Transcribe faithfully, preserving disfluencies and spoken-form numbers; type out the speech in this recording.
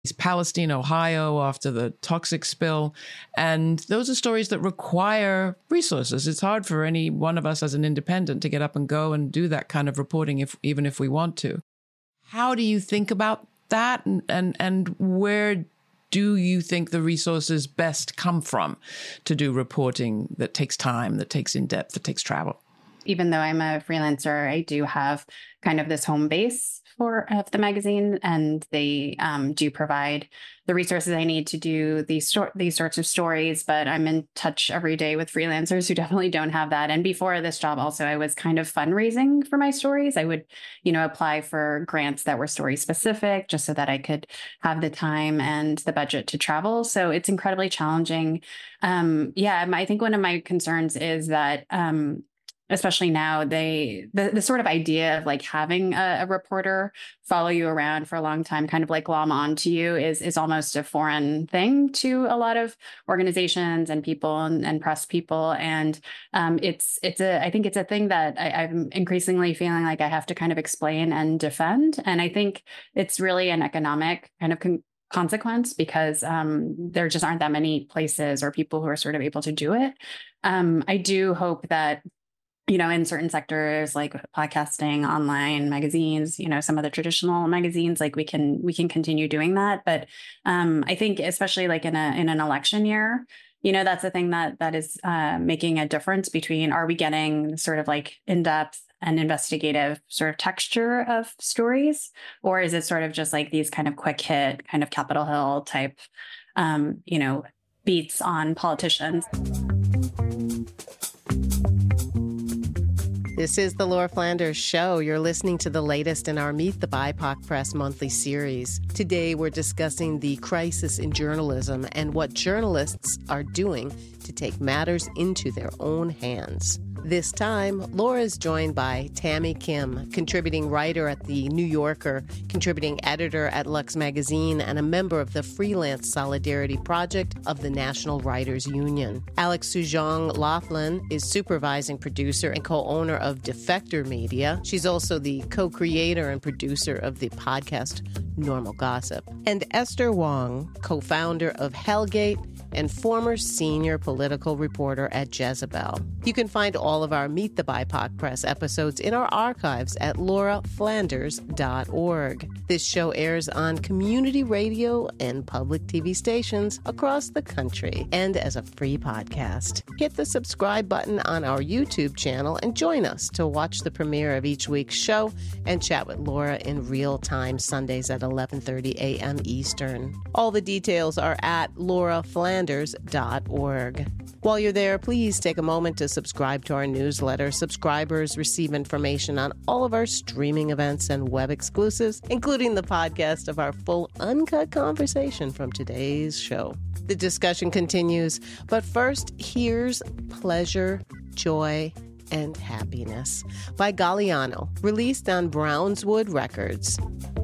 Palestine, Ohio, after the toxic spill. And those are stories that require resources. It's hard for any one of us as an independent to get up and go and do that kind of reporting, if even if we want to. How do you think about that? And, and, and where do you think the resources best come from to do reporting that takes time, that takes in-depth, that takes travel? Even though I'm a freelancer, I do have kind of this home base for of the magazine, and they um, do provide the resources I need to do these sto- these sorts of stories. But I'm in touch every day with freelancers who definitely don't have that. And before this job, also, I was kind of fundraising for my stories. I would, you know, apply for grants that were story specific, just so that I could have the time and the budget to travel. So it's incredibly challenging. Um, yeah, I think one of my concerns is that. Um, Especially now, they the, the sort of idea of like having a, a reporter follow you around for a long time, kind of like glom onto you, is is almost a foreign thing to a lot of organizations and people and, and press people. And um, it's it's a I think it's a thing that I, I'm increasingly feeling like I have to kind of explain and defend. And I think it's really an economic kind of con- consequence because um, there just aren't that many places or people who are sort of able to do it. Um, I do hope that. You know, in certain sectors like podcasting, online magazines, you know, some of the traditional magazines, like we can we can continue doing that. But um, I think especially like in a in an election year, you know, that's the thing that that is uh, making a difference between are we getting sort of like in-depth and investigative sort of texture of stories, or is it sort of just like these kind of quick hit kind of Capitol Hill type, um, you know, beats on politicians. This is the Laura Flanders Show. You're listening to the latest in our Meet the B I P O C Press monthly series. Today, we're discussing the crisis in journalism and what journalists are doing to take matters into their own hands. This time, Laura is joined by Tammy Kim, contributing writer at The New Yorker, contributing editor at Lux Magazine, and a member of the Freelance Solidarity Project of the National Writers Union. Alex Soojong Laughlin is supervising producer and co-owner of Defector Media. She's also the co-creator and producer of the podcast Normal Gossip. And Esther Wong, co-founder of Hellgate and former senior political reporter at Jezebel. You can find all of our Meet the B I P O C Press episodes in our archives at laura flanders dot org. This show airs on community radio and public T V stations across the country and as a free podcast. Hit the subscribe button on our YouTube channel and join us to watch the premiere of each week's show and chat with Laura in real time Sundays at eleven thirty a.m. Eastern. All the details are at laura flanders dot org. While you're there, please take a moment to subscribe to our newsletter. Subscribers receive information on all of our streaming events and web exclusives, including the podcast of our full uncut conversation from today's show. The discussion continues, but first, here's Pleasure, Joy, and Happiness by Galliano, released on Brownswood Records.